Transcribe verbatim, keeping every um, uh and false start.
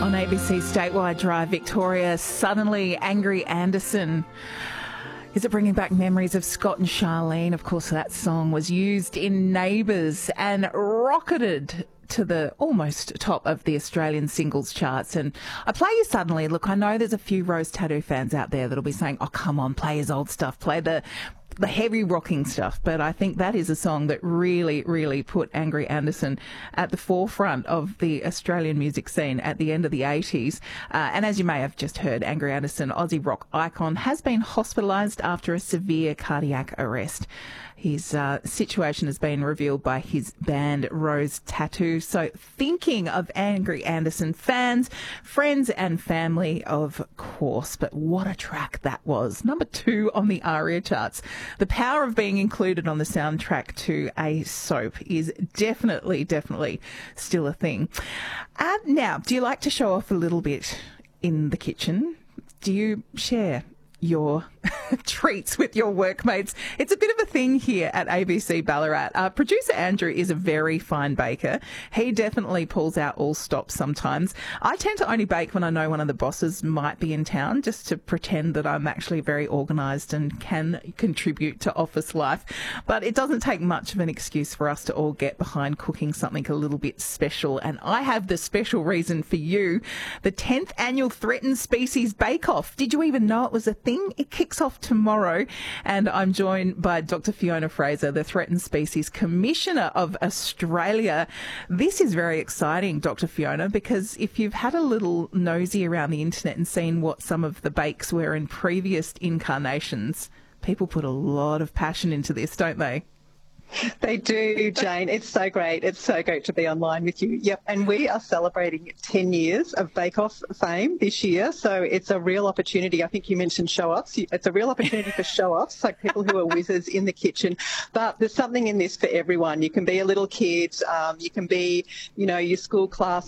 On A B C Statewide Drive Victoria, suddenly Angry Anderson. Is it bringing back memories of Scott and Charlene? Of course, that song was used in Neighbours and rocketed to the almost top of the Australian singles charts. And I play you Suddenly. Look, I know there's a few Rose Tattoo fans out there that'll be saying, oh, come on, play his old stuff, play the the heavy rocking stuff. But I think that is a song that really, really put Angry Anderson at the forefront of the Australian music scene at the end of the eighties. Uh, and as you may have just heard, Angry Anderson, Aussie rock icon, has been hospitalised after a severe cardiac arrest. His uh, situation has been revealed by his band Rose Tattoo. So thinking of Angry Anderson fans, friends and family, of course. But what a track that was. Number two on the ARIA charts. The power of being included on the soundtrack to a soap is definitely, definitely still a thing. Uh, now, do you like to show off a little bit in the kitchen? Do you share your treats with your workmates? It's a bit of a thing here at A B C Ballarat. Uh, producer Andrew is a very fine baker. He definitely pulls out all stops sometimes. I tend to only bake when I know one of the bosses might be in town, just to pretend that I'm actually very organised and can contribute to office life. But it doesn't take much of an excuse for us to all get behind cooking something a little bit special. And I have the special reason for you. The tenth annual Threatened Species Bake Off. Did you even know it was a thing? It kicks off tomorrow, and I'm joined by Doctor Fiona Fraser, the Threatened Species Commissioner of Australia. This is very exciting, Doctor Fiona, because if you've had a little nosy around the internet and seen what some of the bakes were in previous incarnations, people put a lot of passion into this, don't they? They do, Jane. It's so great. It's so great to be online with you. Yep. And we are celebrating ten years of Bake Off fame this year. So it's a real opportunity. I think you mentioned show-offs. It's a real opportunity for show-offs, like people who are wizards in the kitchen. But there's something in this for everyone. You can be a little kid. Um, you can be, you know, your school class